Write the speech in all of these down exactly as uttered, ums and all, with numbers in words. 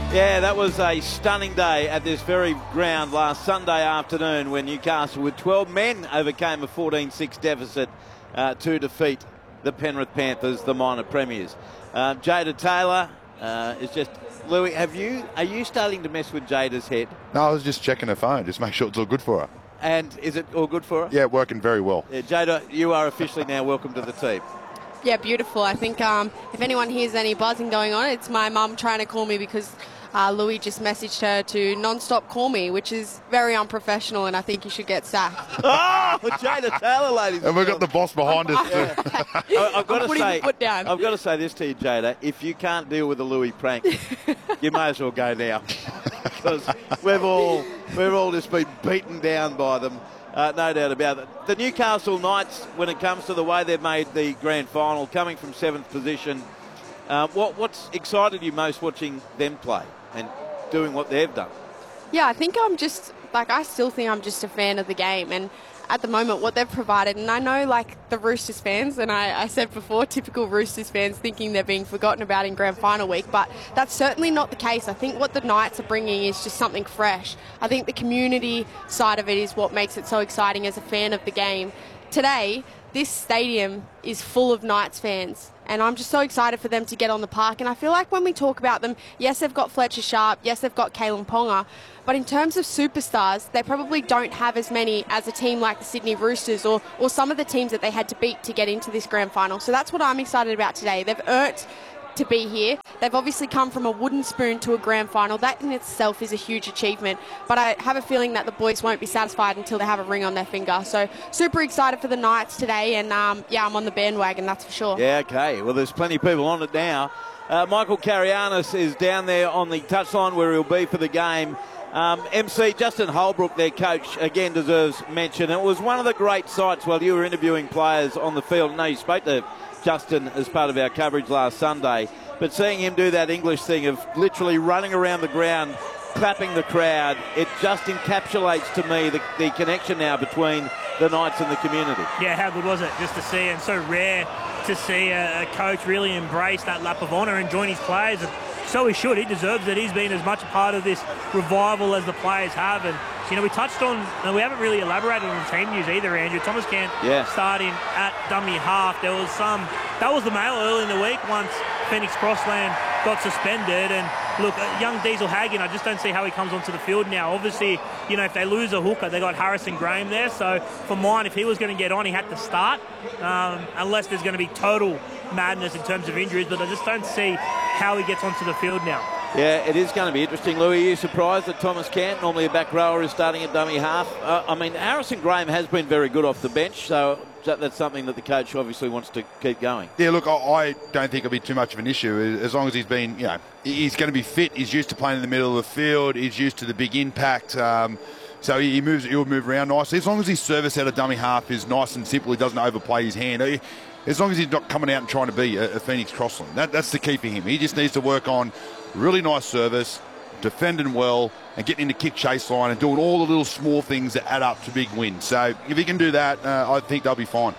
Yeah, that was a stunning day at this very ground last Sunday afternoon when Newcastle with twelve men overcame a fourteen six deficit uh, to defeat the Penrith Panthers, the minor premiers. Uh, Jada Taylor uh, is just... Louis, have you, are you starting to mess with Jada's head? No, I was just checking her phone, just make sure it's all good for her. And is it all good for her? Yeah, working very well. Yeah, Jada, you are officially now welcome to the team. Yeah, beautiful. I think um, if anyone hears any buzzing going on, it's my mum trying to call me because uh, Louis just messaged her to non-stop call me, which is very unprofessional, and I think you should get sacked. Oh, Jada Taylor, ladies. And we've got the boss behind us too. I, I've got to say, put down. I've got to say this to you, Jada. If you can't deal with the Louis prank, you may as well go now, because we've all we've all just been beaten down by them. Uh, no doubt about it. The Newcastle Knights, when it comes to the way they've made the grand final, coming from seventh position, uh, what, what's excited you most watching them play and doing what they've done? Yeah, I think I'm just, like, I still think I'm just a fan of the game. And at the moment, what they've provided, and I know, like, the Roosters fans, and I, I said before, typical Roosters fans thinking they're being forgotten about in grand final week, but that's certainly not the case. I think what the Knights are bringing is just something fresh. I think the community side of it is what makes it so exciting as a fan of the game. Today, this stadium is full of Knights fans, and I'm just so excited for them to get on the park. And I feel like when we talk about them, yes, they've got Fletcher Sharp, yes, they've got Kalen Ponga, but in terms of superstars, they probably don't have as many as a team like the Sydney Roosters or, or some of the teams that they had to beat to get into this grand final. So that's what I'm excited about today. They've earned to be here. They've obviously come from a wooden spoon to a grand final. That in itself is a huge achievement, but I have a feeling that the boys won't be satisfied until they have a ring on their finger. So super excited for the Knights today, and um, yeah, I'm on the bandwagon, that's for sure. Yeah, okay. Well, there's plenty of people on it now. Uh, Michael Carianis is down there on the touchline where he'll be for the game. Um, M C Justin Holbrook, their coach, again deserves mention. It was one of the great sights while you were interviewing players on the field. No, you spoke to Justin as part of our coverage last Sunday, but seeing him do that English thing of literally running around the ground, clapping the crowd, it just encapsulates to me the, the connection now between the Knights and the community. Yeah, how good was it just to see, and so rare to see a, a coach really embrace that lap of honour and join his players. And so he should. He deserves it. He's been as much a part of this revival as the players have. And, you know, we touched on, and we haven't really elaborated on the team news either, Andrew. Thomas Cant yeah. starting at dummy half. There was some, that was the mail early in the week once Phoenix Crossland got suspended. And look, young Diesel Hagen, I just don't see how he comes onto the field now. Obviously, you know, if they lose a hooker, they got Harrison Graham there. So for mine, if he was going to get on, he had to start, um, unless there's going to be total madness in terms of injuries. But I just don't see how he gets onto the field now. Yeah, it is going to be interesting. Louis, are you surprised that Thomas Cant, normally a back rower, is starting at dummy half? Uh, I mean, Harrison Graham has been very good off the bench, so that's something that the coach obviously wants to keep going. Yeah, look, I don't think it'll be too much of an issue as long as he's been, you know, he's going to be fit. He's used to playing in the middle of the field. He's used to the big impact. Um, so he moves. He'll move around nicely. As long as his service out of dummy half is nice and simple, he doesn't overplay his hand. He, as long as he's not coming out and trying to be a, a Phoenix Crossland. That, that's the key for him. He just needs to work on really nice service, defending well, and getting into kick chase line and doing all the little small things that add up to big wins. So if he can do that, uh, I think they'll be fine.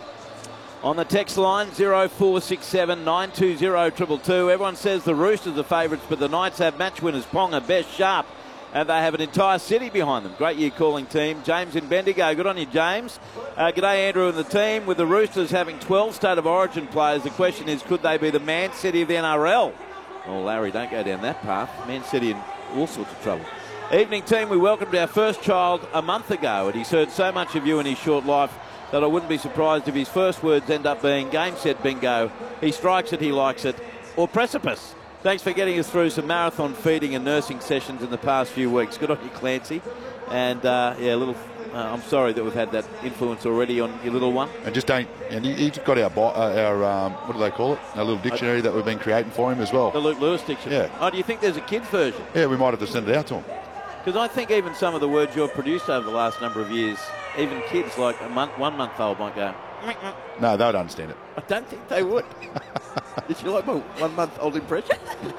On the text line, oh four six seven, nine two oh, two two two. Everyone says the Roosters are favourites, but the Knights have match winners, Ponga, Best, Sharp, and they have an entire city behind them. Great year calling team. James in Bendigo. Good on you, James. Uh, g'day, Andrew and the team. With the Roosters having twelve State of Origin players, the question is, could they be the Man City of the N R L? Oh, Larry, don't go down that path. Man City in all sorts of trouble. Evening team, we welcomed our first child a month ago, and he's heard so much of you in his short life that I wouldn't be surprised if his first words end up being game, set, bingo, he strikes it, he likes it, or precipice. Thanks for getting us through some marathon feeding and nursing sessions in the past few weeks. Good on you, Clancy. And, uh, yeah, a little... Uh, I'm sorry that we've had that influence already on your little one. And just don't... And he's got our, uh, our um, what do they call it? Our little dictionary that we've been creating for him as well. The Luke Lewis dictionary. Yeah. Oh, do you think there's a kid's version? Yeah, we might have to send it out to him. Because I think even some of the words you've produced over the last number of years, even kids like a month, one-month-old might go... No, they would understand it. I don't think they would. Did you like my one-month-old impression?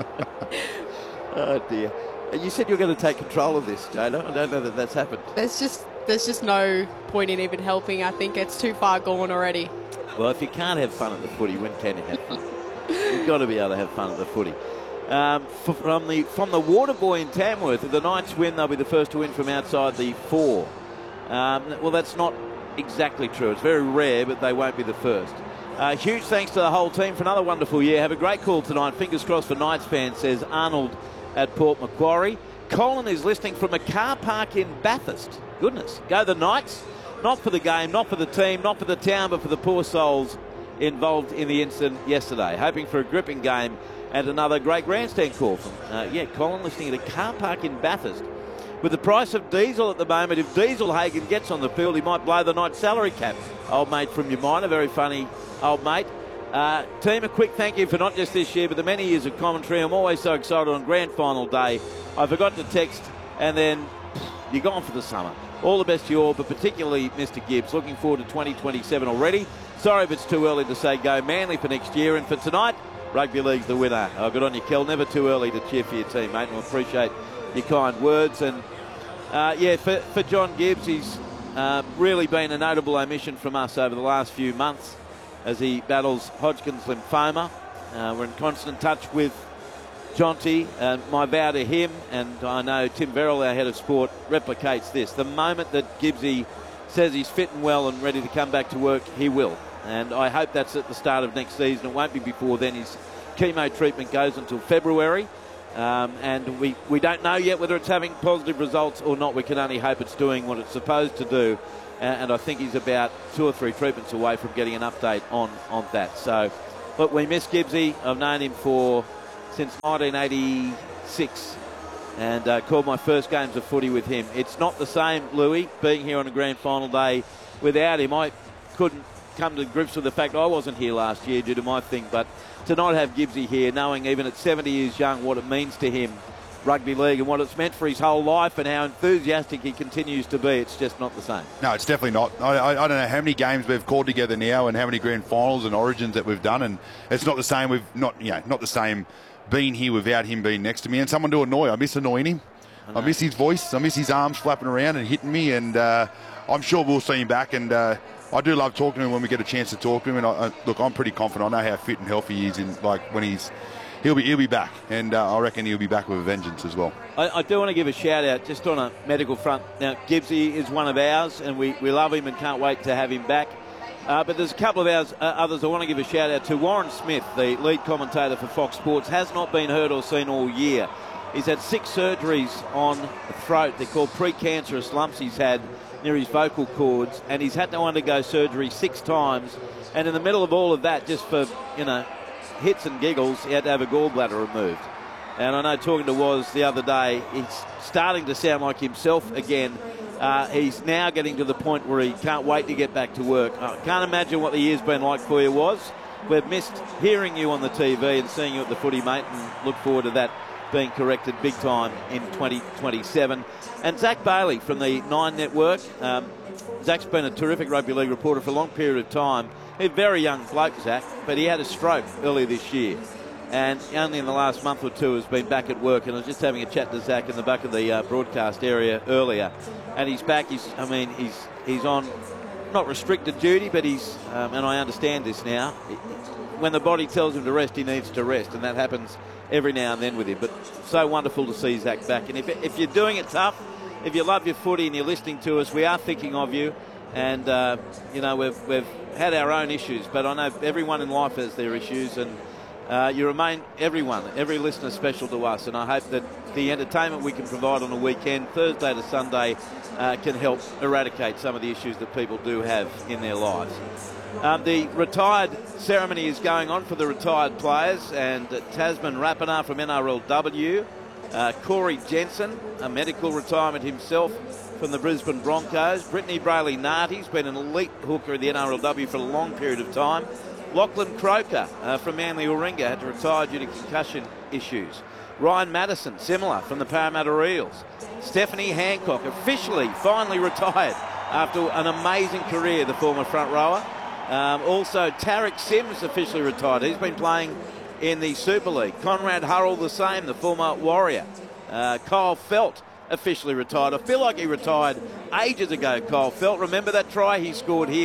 Oh, dear. You said you were going to take control of this, Jada. I don't know that that's happened. There's just there's just no point in even helping. I think it's too far gone already. Well, if you can't have fun at the footy, when can you have fun? You've got to be able to have fun at the footy. Um, from the from the Waterboy in Tamworth, if the Knights win, they'll be the first to win from outside the four. Um, well, that's not exactly true. It's very rare, but they won't be the first. Uh, huge thanks to the whole team for another wonderful year. Have a great call tonight. Fingers crossed for Knights fans, says Arnold at Port Macquarie. Colin is listening from a car park in Bathurst. Goodness. Go the Knights. Not for the game, not for the team, not for the town, but for the poor souls involved in the incident yesterday. Hoping for a gripping game and another great grandstand call from, uh, yeah, Colin listening at a car park in Bathurst. With the price of diesel at the moment, if Dieselhagen gets on the field, he might blow the Knights salary cap. Old mate from your minor, very funny old mate. Uh, team, a quick thank you for not just this year, but the many years of commentary. I'm always so excited on grand final day. I forgot to text, and then you're gone for the summer. All the best to you all, but particularly Mister Gibbs. Looking forward to twenty twenty-seven already. Sorry if it's too early to say go Manly for next year. And for tonight, Rugby League's the winner. Oh, good on you, Kel. Never too early to cheer for your team, mate. And I appreciate your kind words. And, uh, yeah, for, for John Gibbs, he's uh, really been a notable omission from us over the last few months as he battles Hodgkin's lymphoma. Uh, we're in constant touch with Jonty, uh, my vow to him, and I know Tim Verrill, our head of sport, replicates this. The moment that Gibbsy says he's fit and well and ready to come back to work, he will. And I hope that's at the start of next season. It won't be before then. His chemo treatment goes until February. Um, and we, we don't know yet whether it's having positive results or not. We can only hope it's doing what it's supposed to do. And, and I think he's about two or three treatments away from getting an update on, on that. So, look, we miss Gibbsy. I've known him for... since nineteen eighty-six, and uh, called my first games of footy with him. It's not the same, Louis, being here on a grand final day without him. I couldn't come to grips with the fact I wasn't here last year due to my thing, but to not have Gibbsy here, knowing even at seventy years young what it means to him, rugby league, and what it's meant for his whole life and how enthusiastic he continues to be, it's just not the same. No, it's definitely not. I, I, I don't know how many games we've called together now and how many grand finals and origins that we've done, and it's not the same. We've not, you know, not the same being here without him being next to me and someone to annoy. I miss annoying him. I, I miss his voice. I miss his arms flapping around and hitting me, and uh, I'm sure we'll see him back. And uh, I do love talking to him when we get a chance to talk to him. And I, I, look, I'm pretty confident. I know how fit and healthy he is. In like when he's, he'll be he'll be back, and uh, I reckon he'll be back with a vengeance as well. I, I do want to give a shout out just on a medical front. Now, Gibbsy is one of ours, and we, we love him and can't wait to have him back. Uh, but there's a couple of ours, uh, others I want to give a shout out to. Warren Smith, the lead commentator for Fox Sports, has not been heard or seen all year. He's had six surgeries on the throat. They're called precancerous lumps he's had near his vocal cords, and he's had to undergo surgery six times. And in the middle of all of that, just for, you know, hits and giggles, he had to have a gallbladder removed. And I know talking to Woz the other day, he's starting to sound like himself again. Uh, he's now getting to the point where he can't wait to get back to work. I can't imagine what the year's been like for you, Woz. We've missed hearing you on the T V and seeing you at the footy, mate, and look forward to that being corrected big time in twenty twenty-seven. And Zach Bailey from the Nine Network. Um, Zach's been a terrific rugby league reporter for a long period of time. He's a very young bloke, Zach, but he had a stroke earlier this year. And only in the last month or two has been back at work. And I was just having a chat to Zach in the back of the uh, broadcast area earlier. And he's back. He's, I mean, he's he's on not restricted duty, but he's, um, and I understand this now, when the body tells him to rest, he needs to rest. And that happens every now and then with him. But so wonderful to see Zach back. And if, if you're doing it tough, if you love your footy and you're listening to us, we are thinking of you. And, uh, you know, we've, we've had our own issues, but I know everyone in life has their issues. And Uh, you remain, everyone, every listener special to us, and I hope that the entertainment we can provide on a weekend, Thursday to Sunday, uh, can help eradicate some of the issues that people do have in their lives. Um, the retired ceremony is going on for the retired players, and uh, Tasman Rapana from N R L W, uh, Corey Jensen, a medical retirement himself from the Brisbane Broncos, Brittany Brayley-Narty's been an elite hooker in the N R L W for a long period of time. Lachlan Croker uh, from Manly Warringah had to retire due to concussion issues. Ryan Madison, similar, from the Parramatta Eels. Stephanie Hancock, officially, finally retired after an amazing career, the former front rower. Um, also, Tarek Sims officially retired. He's been playing in the Super League. Conrad Hurrell, the same, the former Warrior. Uh, Kyle Felt officially retired. I feel like he retired ages ago, Kyle Felt. Remember that try he scored here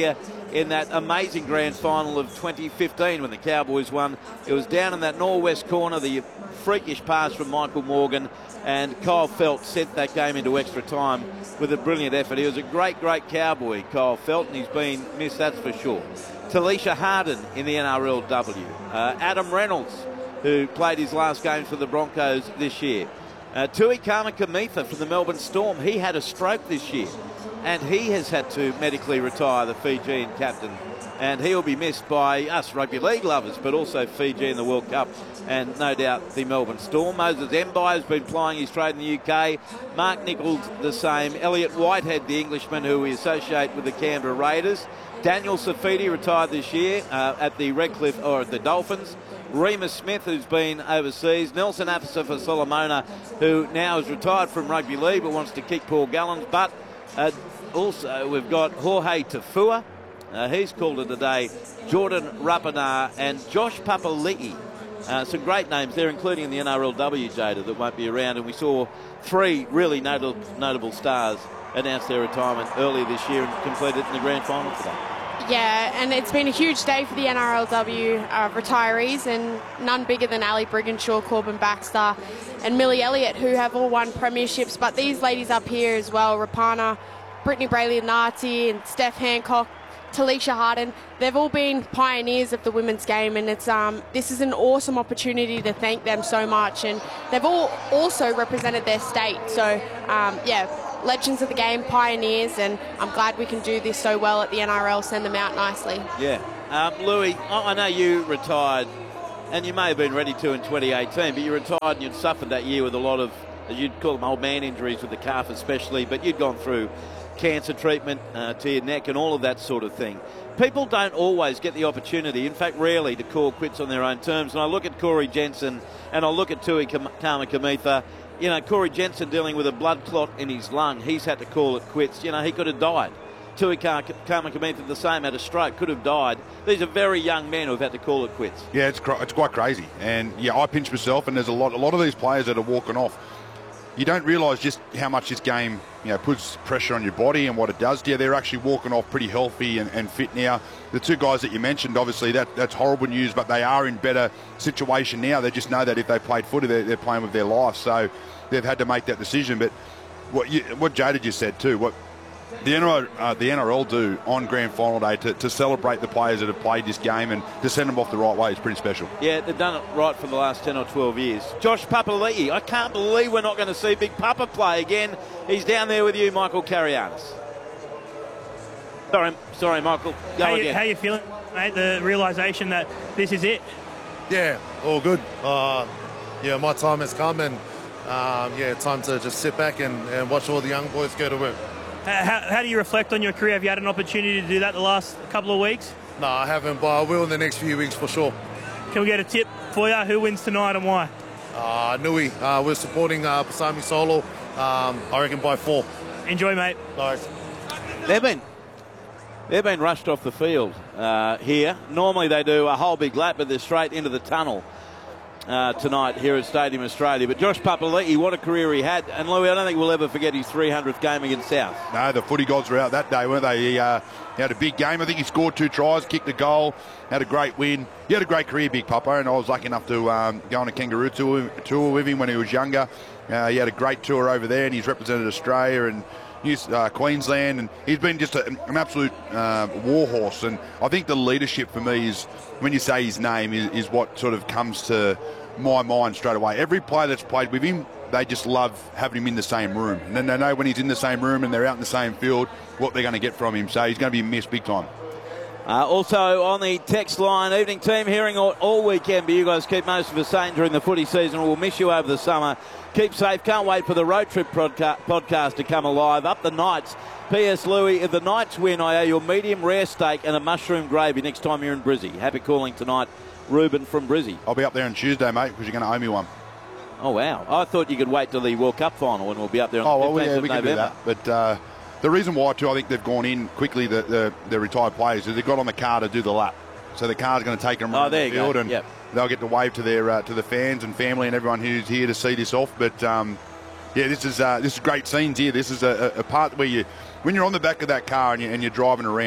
in that amazing grand final of twenty fifteen when the Cowboys won. It was down in that northwest corner, the freakish pass from Michael Morgan, and Kyle Felt sent that game into extra time with a brilliant effort. He was a great, great Cowboy, Kyle Felt, and he's been missed, that's for sure. Talisha Harden in the N R L W. Uh, Adam Reynolds, who played his last game for the Broncos this year. Uh, Tui Kamikamica from the Melbourne Storm. He had a stroke this year, and he has had to medically retire, the Fijian captain. And he'll be missed by us rugby league lovers, but also Fiji in the World Cup, and no doubt the Melbourne Storm. Moses Mbai has been plying his trade in the U K. Mark Nichols the same. Elliot Whitehead, the Englishman who we associate with the Canberra Raiders. Daniel Safidi retired this year uh, at the Redcliffe, or at the Dolphins. Remus Smith, who's been overseas. Nelson Afisa for Solomona, who now is retired from rugby league but wants to kick Paul Gallen's butt. Uh, also, we've got Jorge Tafua. Uh, he's called it a day. Jordan Rapanar and Josh Papali'i. Uh, some great names there, including in the N R L W, Jada, that won't be around. And we saw three really notable, notable stars announce their retirement earlier this year and completed it in the grand final today. Yeah, and it's been a huge day for the N R L W uh, retirees, and none bigger than Ali Brigginshaw, Corbin Baxter and Millie Elliott, who have all won premierships. But these ladies up here as well, Rapana, Brittany Brayley-Nati and Steph Hancock, Talisha Harden, they've all been pioneers of the women's game, and it's um, this is an awesome opportunity to thank them so much. And they've all also represented their state. So, um, yeah, legends of the game, pioneers, and I'm glad we can do this so well at the N R L, send them out nicely. Yeah. Um, Louis, I know you retired, and you may have been ready to in twenty eighteen, but you retired and you'd suffered that year with a lot of, as you'd call them, old man injuries with the calf especially, but you'd gone through cancer treatment uh, to your neck and all of that sort of thing. People don't always get the opportunity, in fact rarely, to call quits on their own terms. And I look at Corey Jensen and I look at Tui Kamikamica. You know, Corey Jensen dealing with a blood clot in his lung, he's had to call it quits. You know, he could have died. Tui Kamikamica the same, had a stroke, could have died. These are very young men who have had to call it quits. Yeah, it's it's quite crazy. And yeah, I pinch myself, and there's a lot a lot of these players that are walking off. You don't realise just how much this game, you know, puts pressure on your body and what it does to you. They're actually walking off pretty healthy and, and fit now. The two guys that you mentioned, obviously, that that's horrible news, but they are in better situation now. They just know that if they played footy, they're, they're playing with their life. So they've had to make that decision. But what you, what Jada just said too, what the N R L, uh, the N R L do on grand final day to, to celebrate the players that have played this game and to send them off the right way is pretty special. Yeah, they've done it right for the last ten or twelve years. Josh Papali'i, I can't believe we're not going to see Big Papa play again. He's down there with you, Michael Carianis. Sorry, sorry, Michael. Go how again. You, how you feeling, mate? The realisation that this is it? Yeah, all good. Uh, yeah, my time has come, and um, yeah, time to just sit back and, and watch all the young boys go to work. How, how do you reflect on your career? Have you had an opportunity to do that the last couple of weeks? No, I haven't, but I will in the next few weeks for sure. Can we get a tip for you? Who wins tonight and why? Uh, Nui, uh, we're supporting uh, Pasami Solo, um, I reckon by four. Enjoy, mate. Nice. They've been, they've been rushed off the field uh, here. Normally they do a whole big lap, but they're straight into the tunnel Uh, tonight here at Stadium Australia. But Josh Papali'i, what a career he had. And Louis, I don't think we'll ever forget his three hundredth game against South. No, the footy gods were out that day, weren't they? He, uh, he had a big game. I think he scored two tries, kicked a goal, had a great win. He had a great career, Big Papa, and I was lucky enough to um, go on a kangaroo tour, tour with him when he was younger. Uh, he had a great tour over there, and he's represented Australia and uh, Queensland, and he's been just a, an absolute uh, war horse. And I think the leadership for me is, when you say his name, is, is what sort of comes to my mind straight away. Every player that's played with him, they just love having him in the same room. And then they know when he's in the same room and they're out in the same field, what they're going to get from him. So he's going to be missed big time. Uh, also on the text line, evening team, hearing all, all weekend, but you guys keep most of us sane during the footy season. We'll miss you over the summer. Keep safe. Can't wait for the road trip podca- podcast to come alive. Up the Knights. P S Louis, if the Knights win, I owe you a medium rare steak and a mushroom gravy next time you're in Brizzy. Happy calling tonight, Ruben from Brizzy. I'll be up there on Tuesday, mate, because you're going to owe me one. Oh, wow. I thought you could wait till the World Cup final and we'll be up there on oh, the well, fifteenth yeah, of we can November. do that. But uh, the reason why, too, I think they've gone in quickly, the, the, the retired players, is they've got on the car to do the lap. So the car's going to take them around oh, there the field go. and yep. they'll get to wave to their uh, to the fans and family and everyone who's here to see this off. But, um, yeah, this is uh, this is great scenes here. This is a, a part where you, when you're on the back of that car and, you, and you're driving around,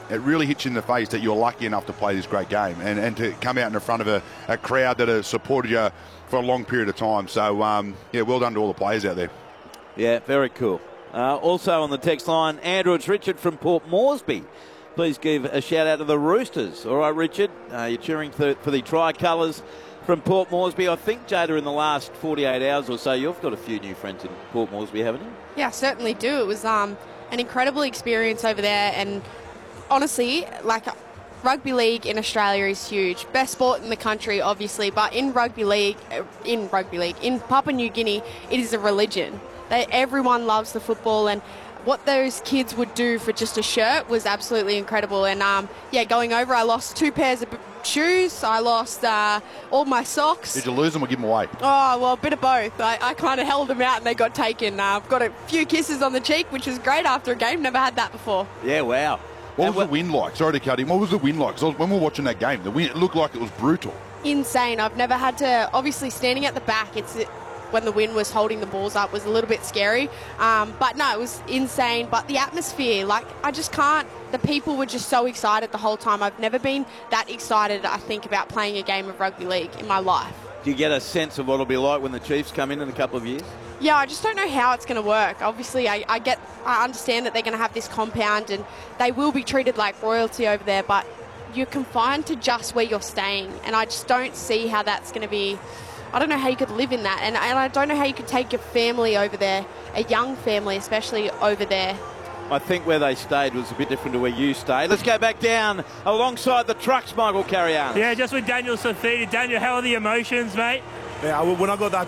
it really hits you in the face that you're lucky enough to play this great game and, and to come out in front of a, a crowd that has supported you for a long period of time. So, um, yeah, well done to all the players out there. Yeah, very cool. Uh, also on the text line, Andrew, it's Richard from Port Moresby. Please give a shout out to the Roosters. All right, Richard, uh, you're cheering for, for the Tricolours from Port Moresby. I think, Jada, in the last forty-eight hours or so, you've got a few new friends in Port Moresby, haven't you? Yeah, I certainly do. It was um, an incredible experience over there, and honestly, like, rugby league in Australia is huge. Best sport in the country, obviously, but in rugby league, in rugby league, in Papua New Guinea, it is a religion. They, everyone loves the football, and what those kids would do for just a shirt was absolutely incredible. And um, yeah, going over, I lost two pairs of shoes. I lost uh, all my socks. Did you lose them or give them away? Oh, well, a bit of both. I, I kind of held them out and they got taken. Uh, I've got a few kisses on the cheek, which was great after a game. Never had that before. Yeah, wow. What And was the wind like? Sorry to cut him. What was the wind like? Because when we were watching that game, the wind, it looked like it was brutal. Insane. I've never had to, obviously standing at the back, it's when the wind was holding the balls up was a little bit scary. Um, but no, it was insane. But the atmosphere, like, I just can't, the people were just so excited the whole time. I've never been that excited, I think, about playing a game of rugby league in my life. Do you get a sense of what it'll be like when the Chiefs come in in a couple of years? Yeah, I just don't know how it's going to work. Obviously, I, I get, I understand that they're going to have this compound and they will be treated like royalty over there, but you're confined to just where you're staying. And I just don't see how that's going to be. I don't know how you could live in that. And, and I don't know how you could take your family over there, a young family especially, over there. I think where they stayed was a bit different to where you stayed. Let's go back down alongside the trucks, Michael Carianis. Yeah, just with Daniel Safidi. Daniel, how are the emotions, mate? Yeah, when I got that